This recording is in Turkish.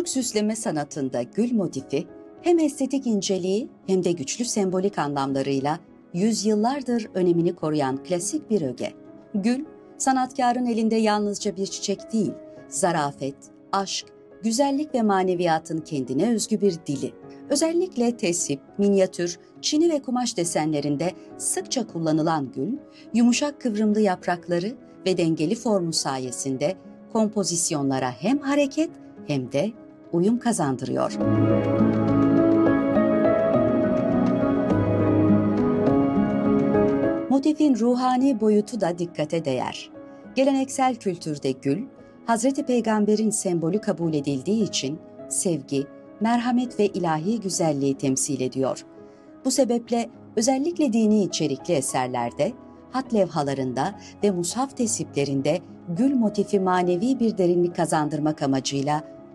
Türk süsleme sanatında gül motifi hem estetik inceliği hem de güçlü sembolik anlamlarıyla yüzyıllardır önemini koruyan klasik bir öge. Gül, sanatkarın elinde yalnızca bir çiçek değil, zarafet, aşk, güzellik ve maneviyatın kendine özgü bir dili. Özellikle tesip, minyatür, çini ve kumaş desenlerinde sıkça kullanılan gül, yumuşak kıvrımlı yaprakları ve dengeli formu sayesinde kompozisyonlara hem hareket hem de uyum kazandırıyor. Motifin ruhani boyutu da dikkate değer. Geleneksel kültürde gül, Hazreti Peygamber'in sembolü kabul edildiği için sevgi, merhamet ve ilahi güzelliği temsil ediyor. Bu sebeple özellikle dini içerikli eserlerde, hat levhalarında ve mushaf tesiplerinde gül motifi manevi bir derinlik kazandırmak amacıyla